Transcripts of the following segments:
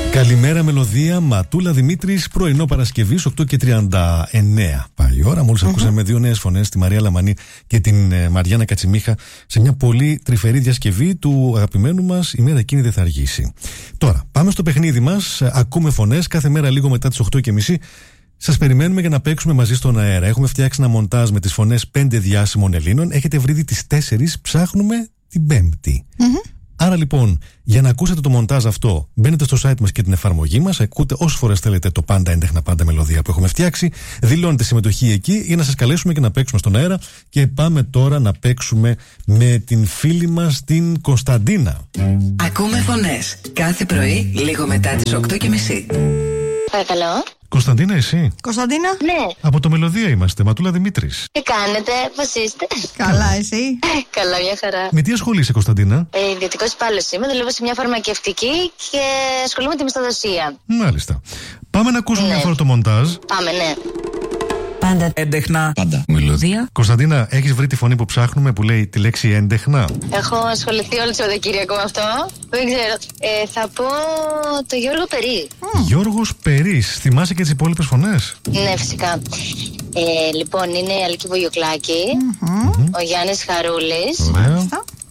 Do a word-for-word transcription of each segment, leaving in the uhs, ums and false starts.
Καλημέρα μελωδία, Ματούλα Δημήτρης, πρωινό Παρασκευής, οκτώ και τριάντα εννέα πάει η ώρα. Μόλις mm-hmm. ακούσαμε δύο νέες φωνές, τη Μαρία Λαμανή και την ε, Μαριάννα Κατσιμίχα, σε μια πολύ τρυφερή διασκευή του αγαπημένου μας «Η μέρα εκείνη δεν θα αργήσει». Τώρα, πάμε στο παιχνίδι μας. Ακούμε φωνές κάθε μέρα λίγο μετά τις οκτώ και μισή. Σας περιμένουμε για να παίξουμε μαζί στον αέρα. Έχουμε φτιάξει ένα μοντάζ με τις φωνές πέντε διάσημων Ελλήνων. Έχετε βρει δει τις τέσσερις, ψάχνουμε την πέμπτη. Mm-hmm. Άρα λοιπόν, για να ακούσετε το μοντάζ αυτό, μπαίνετε στο site μας και την εφαρμογή μας, ακούτε όσες φορές θέλετε το πάντα έντεχνα πάντα μελωδία που έχουμε φτιάξει, δηλώνετε συμμετοχή εκεί για να σας καλέσουμε και να παίξουμε στον αέρα. Και πάμε τώρα να παίξουμε με την φίλη μας την Κωνσταντίνα. Ακούμε φωνές κάθε πρωί λίγο μετά τις οκτώ και μισή. Παρακαλώ. Κωνσταντίνα, εσύ? Κωνσταντίνα. Ναι. Από το Μελωδία είμαστε, Ματούλα Δημήτρης. Τι κάνετε, πώς είστε? Καλά, εσύ? Καλά, μια χαρά. Με τι ασχολείσαι, Κωνσταντίνα? Ε, ιδιωτικός υπάλληλος είμαι, δουλεύω σε μια φαρμακευτική και ασχολούμαι με τη μισθοδοσία. Μάλιστα. Πάμε να ακούσουμε ναι. μια φορά το μοντάζ. Πάμε, ναι. Πάντα έντεχνα. Πάντα μελωδία. Κωνσταντίνα, έχεις βρει τη φωνή που ψάχνουμε που λέει τη λέξη έντεχνα? Έχω ασχοληθεί όλο το Σαββατοκύριακο με αυτό. Δεν ξέρω. Ε, θα πω το Γιώργο Περί. Mm. Γιώργος Περίς. Θυμάσαι και τις υπόλοιπες φωνές? Ναι, φυσικά. Ε, λοιπόν, είναι η Αλκή Βογιοκλάκη, mm-hmm. ο Γιάννης Χαρούλης. Ωραία.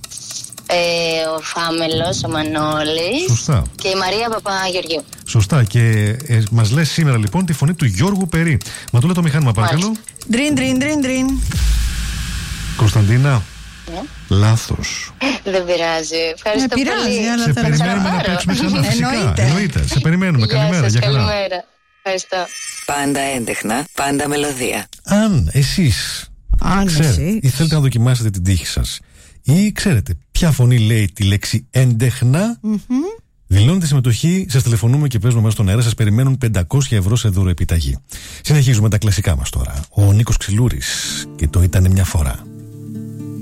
Ε, ο Φάμελος, ο Μανώλης. Σωστά. Και η Μαρία Παπαγεωργίου. Σωστά. Και ε, μας λες σήμερα λοιπόν τη φωνή του Γιώργου Περί. Ματούλα το μηχάνημα, παρακαλώ. Ντριν, ντριν, ντριν, ντριν. Κωνσταντίνα. Ναι. Λάθος. Δεν πειράζει. Ευχαριστώ με πειράζει, πολύ. Αλλά σε θα περιμένουμε να παίξουμε ξανά. Φυσικά. Εννοείται. Εννοείται. Σε περιμένουμε. Γεια καλημέρα. σας, Για χαρά. καλημέρα. Ευχαριστώ. Πάντα έντεχνα, πάντα μελωδία. Αν εσείς Αν ξέρετε εσύ. ή θέλετε να δοκιμάσετε την τύχη σας ή ξέρετε ποια φωνή λέει τη λέξη έντεχνα, mm-hmm. δηλώνετε συμμετοχή, σας τηλεφωνούμε και παίζουμε μέσα στον αέρα. Σας περιμένουν πεντακόσια ευρώ σε δώρο επιταγή. Συνεχίζουμε τα κλασικά μας τώρα. Ο Νίκος Ξυλούρης και το «Ήτανε μια φορά».